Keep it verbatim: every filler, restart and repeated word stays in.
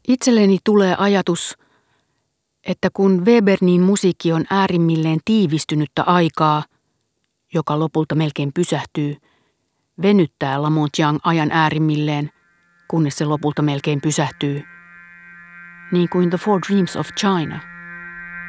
Itselleni tulee ajatus, että kun Webernin musiikki on äärimmilleen tiivistynyttä aikaa, joka lopulta melkein pysähtyy, venyttää La Montiang ajan äärimmilleen, kunnes se lopulta melkein pysähtyy, niin kuin The Four Dreams of China.